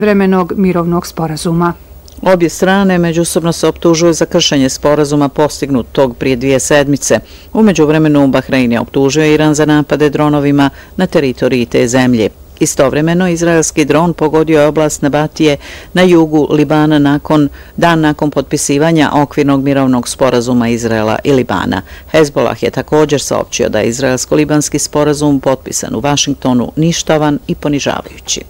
vremenog mirovnog sporazuma. Obje strane međusobno se optužuju za kršenje sporazuma postignutog prije 2 sedmice. U međuvremenu Bahrein je optužio Iran za napade dronovima na teritoriji te zemlje. Istovremeno, izraelski dron pogodio je oblast Nabatije na jugu Libana dan nakon potpisivanja okvirnog mirovnog sporazuma Izraela i Libana. Hezbollah je također saopćio da je izraelsko-libanski sporazum potpisan u Vašingtonu ništavan i ponižavajući.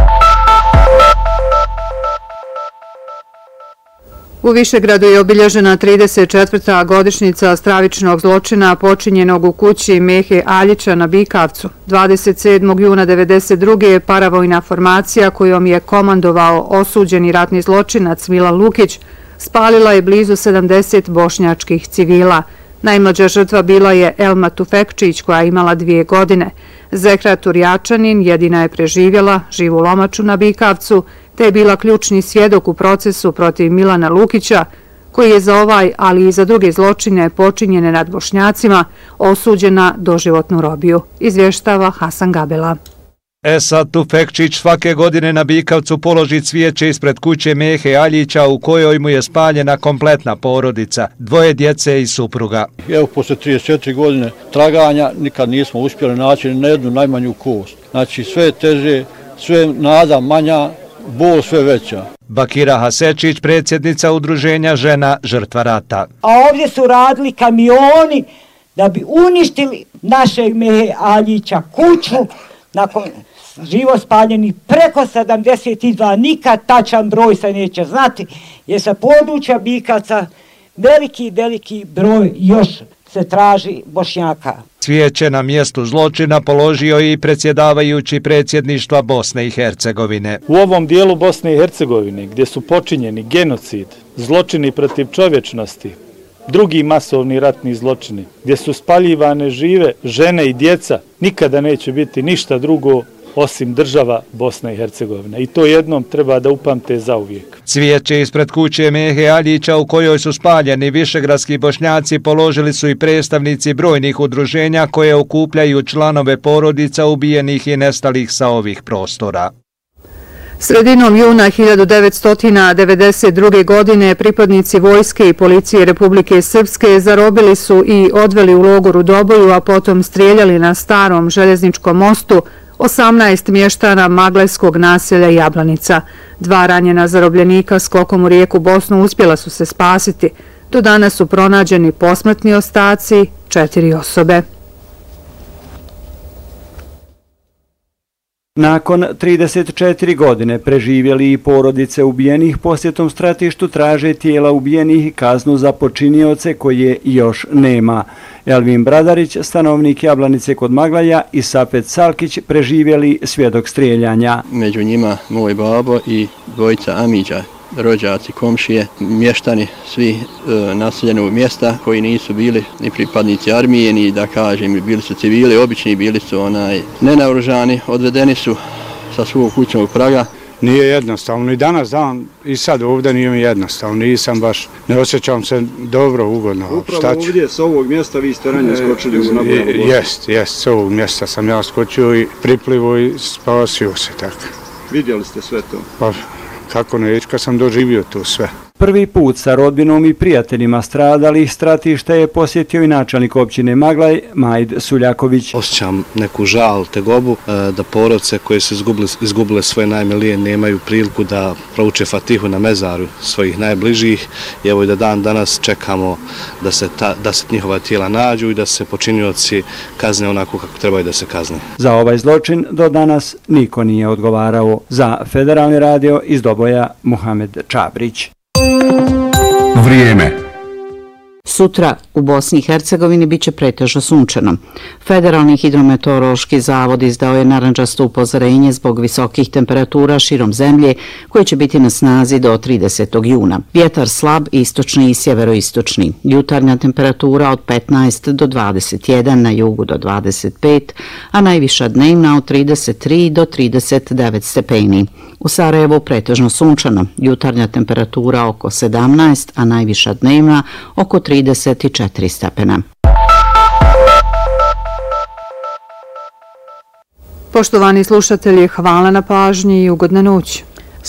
U Višegradu je obilježena 34. godišnjica stravičnog zločina počinjenog u kući Mehe Aljića na Bikavcu. 27. juna 1992. je paravojna formacija kojom je komandovao osuđeni ratni zločinac Milan Lukić spalila je blizu 70 bošnjačkih civila. Najmlađa žrtva bila je Elma Tufekčić koja je imala 2 godine. Zehra Turjačanin jedina je preživjela živu lomaču na Bikavcu, te je bila ključni svjedok u procesu protiv Milana Lukića, koji je za ovaj, ali i za druge zločine počinjene nad Bošnjacima, osuđena doživotnu robiju, izvještava Hasan Gabela. Esad Tufekčić svake godine na Bikavcu položi cvijeće ispred kuće Mehe Aljića u kojoj mu je spaljena kompletna porodica, 2 djece i supruga. Evo, posle 34 godine traganja nikad nismo uspjeli naći ni jednu najmanju kost. Znači sve je teže, sve nada manja, bol sve veća. Bakira Hasečić, predsjednica udruženja žena žrtva rata. A ovdje su radili kamioni da bi uništili našeg Mehe Aljića kuću, nakon živo spaljeni preko 72, nikad tačan broj se neće znati, jer sa područja Bikavca veliki broj još se traži Bošnjaka. Cvijeće na mjestu zločina položio i predsjedavajući predsjedništva Bosne i Hercegovine. U ovom dijelu Bosne i Hercegovine, gdje su počinjeni genocid, zločini protiv čovječnosti, drugi masovni ratni zločini, gdje su spaljivane žive žene i djeca, nikada neće biti ništa drugo osim država Bosna i Hercegovina. I to jednom treba da upamte zauvijek. Cvijeće ispred kuće Mehe Aljića u kojoj su spaljeni višegradski Bošnjaci položili su i predstavnici brojnih udruženja koje okupljaju članove porodica ubijenih i nestalih sa ovih prostora. Sredinom juna 1992. godine pripadnici vojske i policije Republike Srpske zarobili su i odveli u logor u Doboju, a potom strijeljali na starom željezničkom mostu 18 mještana maglajskog naselja Jablanica. 2 ranjena zarobljenika skokom u rijeku Bosnu uspjela su se spasiti. Do danas su pronađeni posmrtni ostaci 4 osobe. Nakon 34 godine preživjeli i porodice ubijenih posjetom stratištu traže tijela ubijenih i kaznu za počinioce koje još nema. Elvin Bradarić, stanovnik Jablanice kod Maglaja, i Safet Salkić, preživjeli svjedok strijeljanja. Među njima moj babo i 2 amiđa, rođaci, komšije, mještani, svi naseljenog mjesta koji nisu bili ni pripadnici armije, ni da kažem, bili su civili, obični, bili su nenaoružani, odvedeni su sa svog kućnog praga. Nije jednostavno i danas dan i sad ovdje nije mi jednostavno, ne osjećam se dobro, ugodno. Upravo ovdje s ovog mjesta vi ste ranije skočili u Nabojavu? Jest, s ovog mjesta sam ja skočio i priplivo i spasio se tako. Vidjeli ste sve to? Pa kako neću kad sam doživio to sve. Prvi put sa rodbinom i prijateljima stradalih stratišta je posjetio i načelnik općine Maglaj, Majd Suljaković. Osjećam neku žal, tegobu da porodice koje su izgubile svoje najmilije nemaju priliku da prouče Fatihu na mezaru svojih najbližih. I evo i da dan danas čekamo da se njihova tijela nađu i da se počinioci kazne onako kako trebaju da se kazne. Za ovaj zločin do danas niko nije odgovarao. Za Federalni radio iz Doboja, Muhamed Čabrić. Vrijeme. Sutra u Bosni i Hercegovini biće pretežno sunčano. Federalni hidrometeorološki zavod izdao je narandžasto upozorenje zbog visokih temperatura širom zemlje koje će biti na snazi do 30. juna. Vjetar slab, istočni i sjeveroistočni. Jutarnja temperatura od 15 do 21, na jugu do 25, a najviša dnevna od 33 do 39 stepeni. U Sarajevu pretežno sunčano. Jutarnja temperatura oko 17, a najviša dnevna oko 34 stepena. Poštovani slušatelji, hvala na pažnji i ugodne noći.